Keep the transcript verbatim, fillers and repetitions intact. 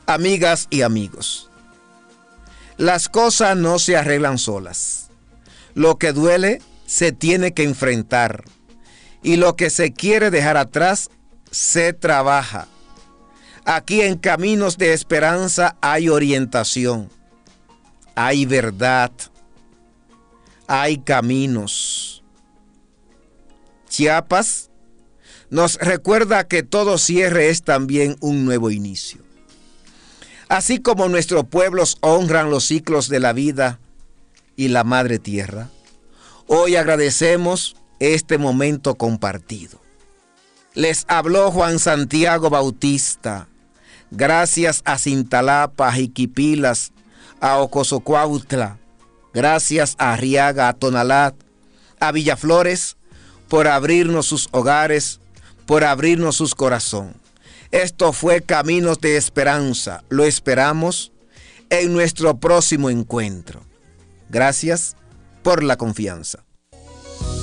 Amigas y amigos, las cosas no se arreglan solas. Lo que duele se tiene que enfrentar y lo que se quiere dejar atrás se trabaja. Aquí en Caminos de Esperanza hay orientación, hay verdad, hay caminos. Chiapas nos recuerda que todo cierre es también un nuevo inicio. Así como nuestros pueblos honran los ciclos de la vida y la madre tierra, hoy agradecemos este momento compartido. Les habló Juan Santiago Bautista. Gracias a Cintalapa, a Jiquipilas, a Ocosocuautla, gracias a Arriaga, a Tonalat, a Villaflores, por abrirnos sus hogares, por abrirnos sus corazones. Esto fue Caminos de Esperanza. Lo esperamos en nuestro próximo encuentro. Gracias por la confianza.